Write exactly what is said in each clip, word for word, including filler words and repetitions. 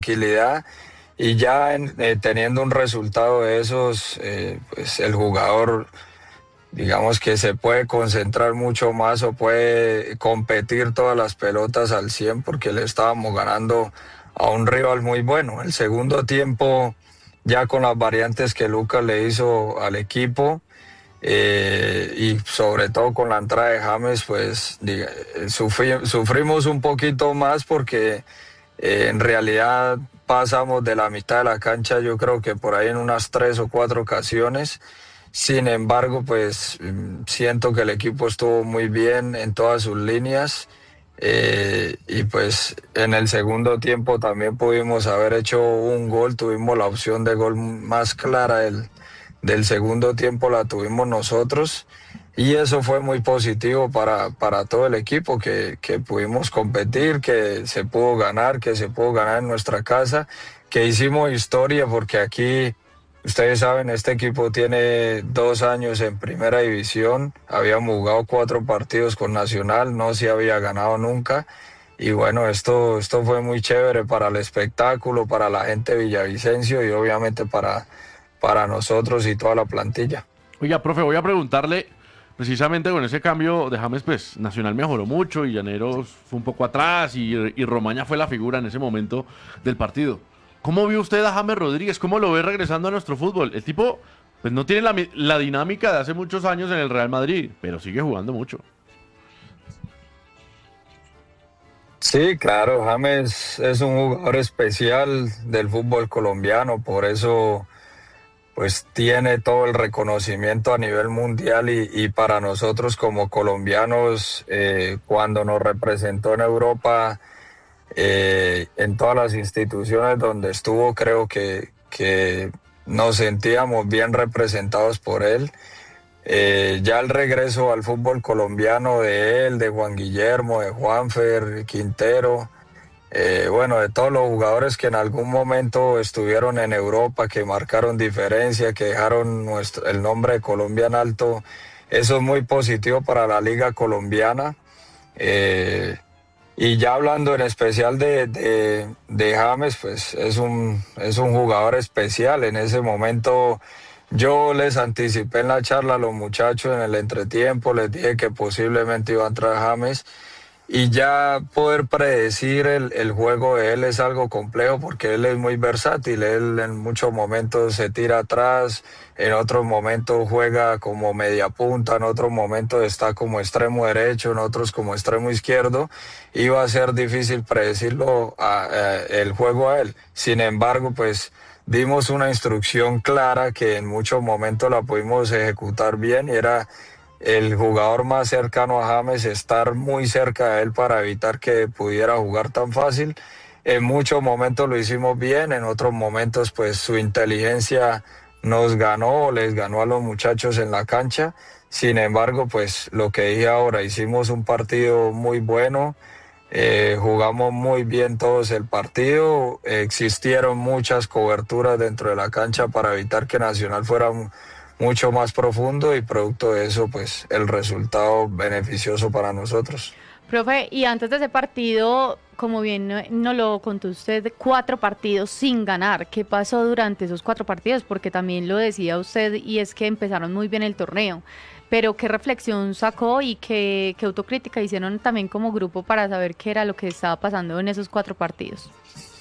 tranquilidad y ya en, eh, teniendo un resultado de esos, eh, pues el jugador, digamos que se puede concentrar mucho más o puede competir todas las pelotas al cien porque le estábamos ganando a un rival muy bueno. El segundo tiempo, ya con las variantes que Lucas le hizo al equipo, eh, y sobre todo con la entrada de James, pues diga, eh, sufri- sufrimos un poquito más porque eh, en realidad pasamos de la mitad de la cancha, yo creo que por ahí en unas tres o cuatro ocasiones. Sin embargo, pues mm, siento que el equipo estuvo muy bien en todas sus líneas, eh, y pues en el segundo tiempo también pudimos haber hecho un gol, tuvimos la opción de gol más clara del, del segundo tiempo, la tuvimos nosotros y eso fue muy positivo para, para todo el equipo, que, que pudimos competir, que se pudo ganar, que se pudo ganar en nuestra casa, que hicimos historia porque aquí... Ustedes saben, este equipo tiene dos años en primera división, habíamos jugado cuatro partidos con Nacional, no se había ganado nunca y bueno, esto, esto fue muy chévere para el espectáculo, para la gente de Villavicencio y obviamente para, para nosotros y toda la plantilla. Oiga, profe, voy a preguntarle, precisamente con ese cambio de James, pues Nacional mejoró mucho y Llaneros fue un poco atrás y, y Romaña fue la figura en ese momento del partido. ¿Cómo vio usted a James Rodríguez? ¿Cómo lo ve regresando a nuestro fútbol? El tipo, pues no tiene la, mi- la dinámica de hace muchos años en el Real Madrid, pero sigue jugando mucho. Sí, claro, James es un jugador especial del fútbol colombiano, por eso pues tiene todo el reconocimiento a nivel mundial y, y para nosotros como colombianos, eh, cuando nos representó en Europa, eh, en todas las instituciones donde estuvo, creo que, que nos sentíamos bien representados por él. Eh, ya el regreso al fútbol colombiano de él, de Juan Guillermo, de Juanfer, Quintero, eh, bueno, de todos los jugadores que en algún momento estuvieron en Europa, que marcaron diferencia, que dejaron nuestro, el nombre de Colombia en alto, eso es muy positivo para la liga colombiana. Eh, y ya hablando en especial de, de, de James, pues es un, es un jugador especial. En ese momento yo les anticipé en la charla a los muchachos en el entretiempo, les dije que posiblemente iba a entrar James y ya poder predecir el, el juego de él es algo complejo porque él es muy versátil, él en muchos momentos se tira atrás, en otros momentos juega como media punta, en otros momentos está como extremo derecho, en otros como extremo izquierdo, y va a ser difícil predecirlo a, a, el juego a él. Sin embargo, pues dimos una instrucción clara que en muchos momentos la pudimos ejecutar bien y era el jugador más cercano a James, estar muy cerca de él para evitar que pudiera jugar tan fácil. En muchos momentos lo hicimos bien, en otros momentos pues su inteligencia nos ganó, les ganó a los muchachos en la cancha. Sin embargo, pues lo que dije ahora, hicimos un partido muy bueno, eh, jugamos muy bien todos el partido, existieron muchas coberturas dentro de la cancha para evitar que Nacional fuera mucho más profundo y producto de eso, pues el resultado beneficioso para nosotros. Profe, y antes de ese partido, como bien no, no lo contó usted, cuatro partidos sin ganar. ¿Qué pasó durante esos cuatro partidos? Porque también lo decía usted y es que empezaron muy bien el torneo. Pero ¿qué reflexión sacó y qué, qué autocrítica hicieron también como grupo para saber qué era lo que estaba pasando en esos cuatro partidos?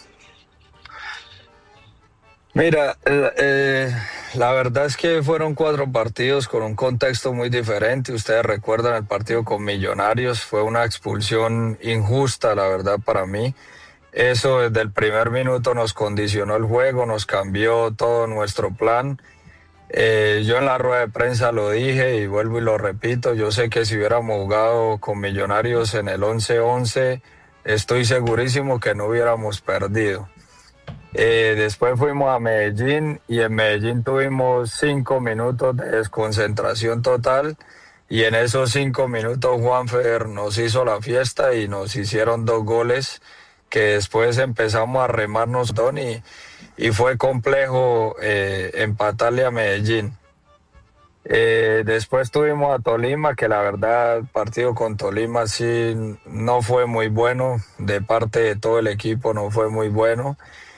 Mira, eh, eh, la verdad es que fueron cuatro partidos con un contexto muy diferente. Ustedes recuerdan el partido con Millonarios, fue una expulsión injusta, la verdad, para mí. Eso desde el primer minuto nos condicionó el juego, nos cambió todo nuestro plan. Eh, yo en la rueda de prensa lo dije y vuelvo y lo repito, yo sé que si hubiéramos jugado con Millonarios en el once once, estoy segurísimo que no hubiéramos perdido. Eh, después fuimos a Medellín y en Medellín tuvimos cinco minutos de desconcentración total y en esos cinco minutos Juanfer nos hizo la fiesta y nos hicieron dos goles que después empezamos a remarnos y, y fue complejo eh, empatarle a Medellín. Eh, después tuvimos a Tolima, que la verdad el partido con Tolima sí no fue muy bueno, de parte de todo el equipo no fue muy bueno.